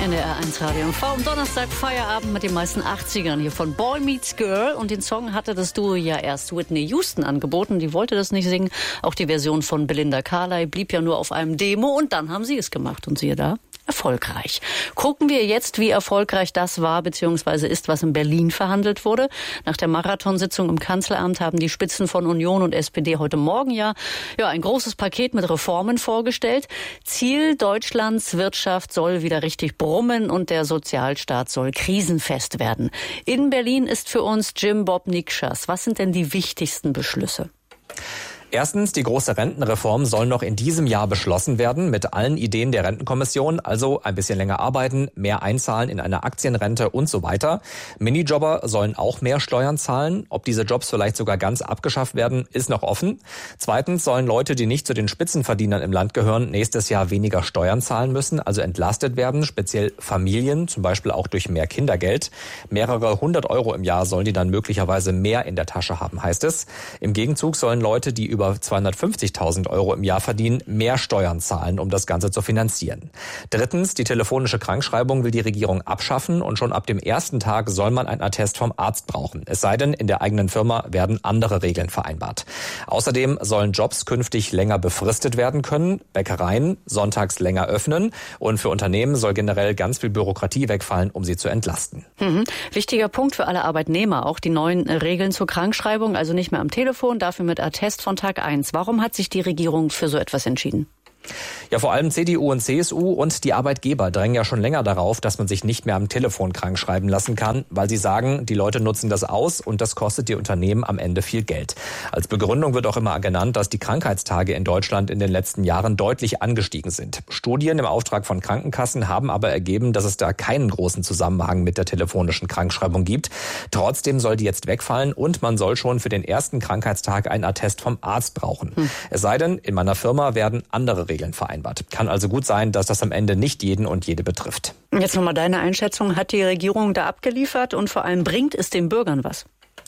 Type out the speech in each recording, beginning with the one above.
NDR1 Radio MV. Am Donnerstag Feierabend mit den meisten 80ern hier von Boy Meets Girl. Und den Song hatte das Duo ja erst Whitney Houston angeboten. Die wollte das nicht singen. Auch die Version von Belinda Carlisle blieb ja nur auf einem Demo. Und dann haben sie es gemacht. Und siehe da, erfolgreich. Gucken wir jetzt, wie erfolgreich das war bzw. ist, was in Berlin verhandelt wurde. Nach der Marathonsitzung im Kanzleramt haben die Spitzen von Union und SPD heute Morgen ja ein großes Paket mit Reformen vorgestellt. Ziel: Deutschlands Wirtschaft soll wieder richtig brummen und der Sozialstaat soll krisenfest werden. In Berlin ist für uns Jim Bob Nikschas. Was sind denn die wichtigsten Beschlüsse? Erstens, die große Rentenreform soll noch in diesem Jahr beschlossen werden mit allen Ideen der Rentenkommission, also ein bisschen länger arbeiten, mehr einzahlen in eine Aktienrente und so weiter. Minijobber sollen auch mehr Steuern zahlen. Ob diese Jobs vielleicht sogar ganz abgeschafft werden, ist noch offen. Zweitens sollen Leute, die nicht zu den Spitzenverdienern im Land gehören, nächstes Jahr weniger Steuern zahlen müssen, also entlastet werden, speziell Familien, zum Beispiel auch durch mehr Kindergeld. Mehrere 100 Euro im Jahr sollen die dann möglicherweise mehr in der Tasche haben, heißt es. Im Gegenzug sollen Leute, die über 250.000 Euro im Jahr verdienen, mehr Steuern zahlen, um das Ganze zu finanzieren. Drittens, die telefonische Krankschreibung will die Regierung abschaffen und schon ab dem ersten Tag soll man einen Attest vom Arzt brauchen. Es sei denn, in der eigenen Firma werden andere Regeln vereinbart. Außerdem sollen Jobs künftig länger befristet werden können, Bäckereien sonntags länger öffnen und für Unternehmen soll generell ganz viel Bürokratie wegfallen, um sie zu entlasten. Wichtiger Punkt für alle Arbeitnehmer, auch die neuen Regeln zur Krankschreibung, also nicht mehr am Telefon, dafür mit Attest von Tag 1. Warum hat sich die Regierung für so etwas entschieden? Ja, vor allem CDU und CSU und die Arbeitgeber drängen ja schon länger darauf, dass man sich nicht mehr am Telefon krank schreiben lassen kann, weil sie sagen, die Leute nutzen das aus und das kostet die Unternehmen am Ende viel Geld. Als Begründung wird auch immer genannt, dass die Krankheitstage in Deutschland in den letzten Jahren deutlich angestiegen sind. Studien im Auftrag von Krankenkassen haben aber ergeben, dass es da keinen großen Zusammenhang mit der telefonischen Krankschreibung gibt. Trotzdem soll die jetzt wegfallen und man soll schon für den ersten Krankheitstag einen Attest vom Arzt brauchen. Es sei denn, in meiner Firma werden andere Regeln vereinbart. Kann also gut sein, dass das am Ende nicht jeden und jede betrifft. Jetzt nochmal deine Einschätzung. Hat die Regierung da abgeliefert und vor allem bringt es den Bürgern was?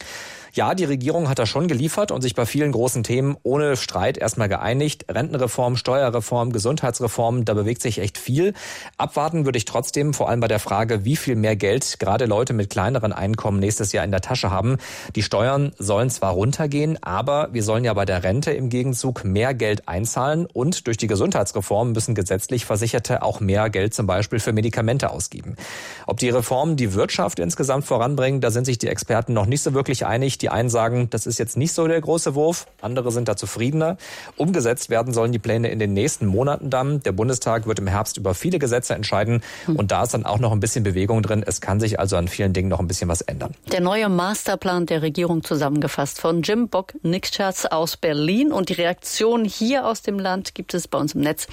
Ja, die Regierung hat da schon geliefert und sich bei vielen großen Themen ohne Streit erstmal geeinigt. Rentenreform, Steuerreform, Gesundheitsreform, da bewegt sich echt viel. Abwarten würde ich trotzdem, vor allem bei der Frage, wie viel mehr Geld gerade Leute mit kleineren Einkommen nächstes Jahr in der Tasche haben. Die Steuern sollen zwar runtergehen, aber wir sollen ja bei der Rente im Gegenzug mehr Geld einzahlen und durch die Gesundheitsreform müssen gesetzlich Versicherte auch mehr Geld zum Beispiel für Medikamente ausgeben. Ob die Reformen die Wirtschaft insgesamt voranbringen, da sind sich die Experten noch nicht so wirklich einig. Die einen sagen, das ist jetzt nicht so der große Wurf, andere sind da zufriedener. Umgesetzt werden sollen die Pläne in den nächsten Monaten dann. Der Bundestag wird im Herbst über viele Gesetze entscheiden und da ist dann auch noch ein bisschen Bewegung drin. Es kann sich also an vielen Dingen noch ein bisschen was ändern. Der neue Masterplan der Regierung zusammengefasst von Jim Bob Nikschas aus Berlin und die Reaktion hier aus dem Land gibt es bei uns im Netz.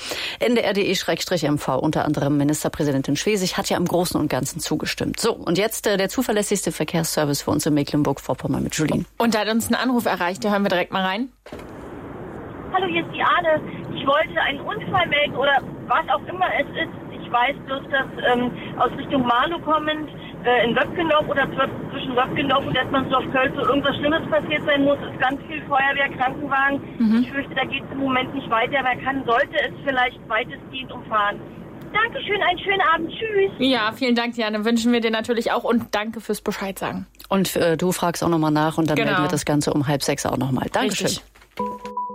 ndr.de/mv, unter anderem Ministerpräsidentin Schwesig hat ja im Großen und Ganzen zugestimmt. So, und jetzt der zuverlässigste Verkehrsservice für uns in Mecklenburg-Vorpommern mit Julien. Und da hat uns ein Anruf erreicht, da hören wir direkt mal rein. Hallo, hier ist die Anne. Ich wollte einen Unfall melden oder was auch immer es ist. Ich weiß bloß, dass aus Richtung Marlow kommend in Wöpkendorf oder zwischen Wöpkendorf und Edmundsdorf-Köln so irgendwas Schlimmes passiert sein muss. Es ist ganz viel Feuerwehr, Krankenwagen. Ich fürchte, da geht es im Moment nicht weiter. Aber sollte es vielleicht weitestgehend umfahren. Dankeschön, einen schönen Abend. Tschüss. Ja, vielen Dank, Diane. Wünschen wir dir natürlich auch und danke fürs Bescheid sagen. Und du fragst auch nochmal nach und dann melden wir das Ganze um 5:30 auch nochmal. Dankeschön. Richtig.